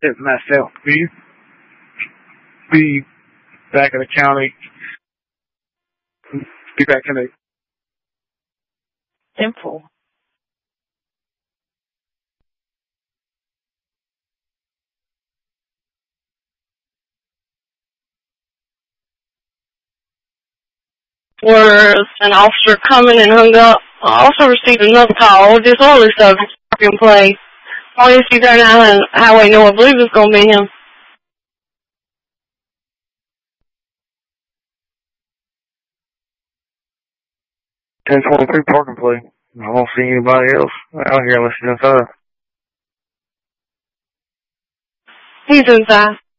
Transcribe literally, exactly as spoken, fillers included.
It's myself. Be, be back in the county. Be back in the Simple. Was an officer coming and hung up. I also received another call, disorderly subject in place. one two three nine Highway No, I believe it's going to be him. ten twenty-three parking plate. I don't see anybody else out here unless he's inside. He's inside.